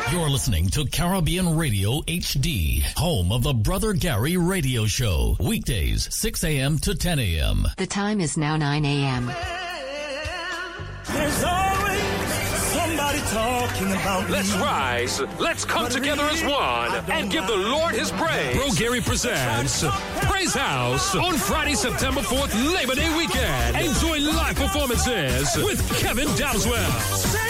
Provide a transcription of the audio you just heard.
You're listening to Caribbean Radio HD, home of the Brother Gary Radio Show. Weekdays, 6 a.m. to 10 a.m. The time is now 9 a.m. There's always somebody talking about Let's me. rise. Let's come together as one and give the Lord his praise. Bro Gary presents Praise House on Friday, September 4th, Labor Day weekend. Enjoy live performances with Kevin Dowswell.